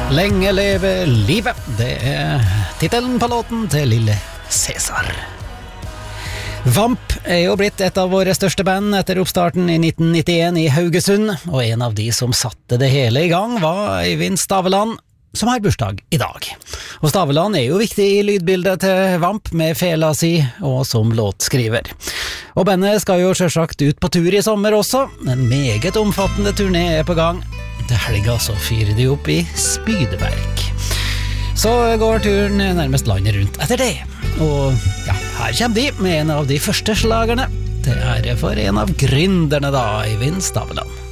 Lenge leve livet, det titelen på låten til Lille Cæsar. Vamp jo blitt et av våre største band etter oppstarten i 1991 i Haugesund, og en av de som satte det hele i gang var Øyvind Staveland, som har bursdag i dag. Og Staveland jo viktig i lydbildet til Vamp med fela si og som låtskriver. Og bandet skal jo selvsagt ut på tur i sommer også, en meget omfattende turné på gang. Til helga så fyrer de opp i Spydeberg. Så går turen nærmest landet rundt etter det. Og ja, her kommer de med en av de første slagerne til ære for en av gründerne da, Øyvind Staveland.